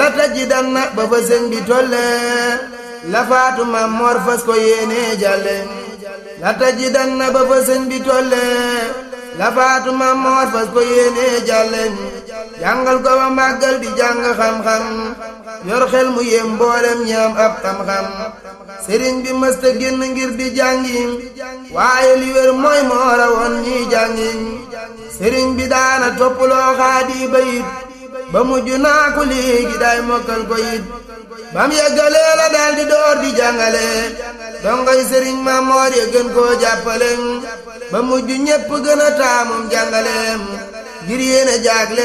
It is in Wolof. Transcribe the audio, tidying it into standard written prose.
la tajidanna ba fa sëñ bi tolle la faatu Maam Moor fas ko yéene jàlle la tajidanna ba fa sëñ bi tolle la faatu Maam Moor fas ko yéene jàlle jàngal ko ba màggal di jàng xam-xam yor xel mu yem mboolem ñaam ab xam-xam sëriñ bi mësta génn ngir di jàngi waaye li wér mooy moo rawoon ñiy jàngi sëriñ bi daana toppaloo xaadi bayit ba mujj naa ko léegi daay mokkal ko it bam yeggalee la daal di door di jàngale dongoy sëriñ Maam Moor ya gën koo jàppale ba mujj ñépp gën a taamum jàngaleem ngir yéene jaagle